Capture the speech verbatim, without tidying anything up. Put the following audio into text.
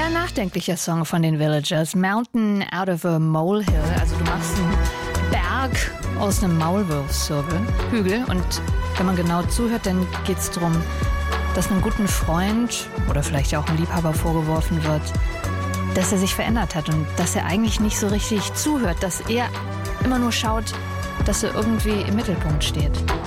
Sehr nachdenklicher Song von den Villagers. Mountain out of a molehill. Also du machst einen Berg aus einem Maulwurfshügel. Und wenn man genau zuhört, dann geht es darum, dass einem guten Freund oder vielleicht auch einem Liebhaber vorgeworfen wird, dass er sich verändert hat und dass er eigentlich nicht so richtig zuhört, dass er immer nur schaut, dass er irgendwie im Mittelpunkt steht.